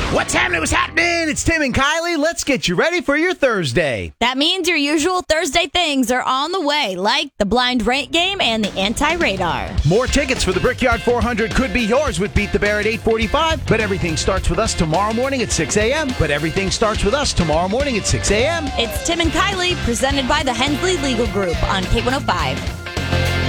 What's happening? What's happening? It's Tim and Kylie. Let's get you ready for your Thursday. That means your usual Thursday things are on the way, like the blind rate game and the anti-radar. More tickets for the Brickyard 400 could be yours with Beat the Bear at 8:45. But everything starts with us tomorrow morning at 6 a.m. It's Tim and Kylie, presented by the Hensley Legal Group on K105.